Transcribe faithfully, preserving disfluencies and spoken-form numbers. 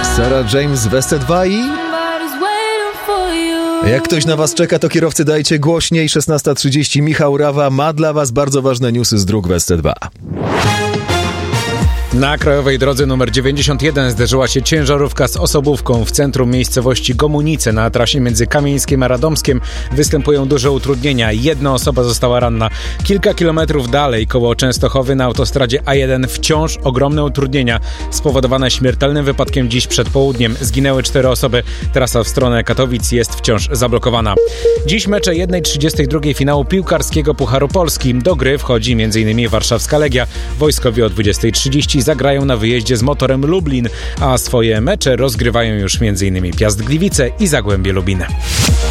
Sarah James w S C dwa i... Jak ktoś na was czeka, to kierowcy dajcie głośniej. szesnasta trzydzieści, Michał Rawa ma dla was bardzo ważne newsy z dróg w S C dwa. Na krajowej drodze numer dziewięćdziesiąt jeden zderzyła się ciężarówka z osobówką w centrum miejscowości Gomunice. Na trasie między Kamieńskiem a Radomskiem występują duże utrudnienia. Jedna osoba została ranna. Kilka kilometrów dalej, koło Częstochowy, na autostradzie A jeden wciąż ogromne utrudnienia spowodowane śmiertelnym wypadkiem dziś przed południem. Zginęły cztery osoby. Trasa w stronę Katowic jest wciąż zablokowana. Dziś mecze jeden trzydzieści dwa finału piłkarskiego Pucharu Polski. Do gry wchodzi m.in. warszawska Legia. Wojskowi o dwudziestej trzydzieści zagrają na wyjeździe z Motorem Lublin, a swoje mecze rozgrywają już m.in. Piast Gliwice i Zagłębie Lubin.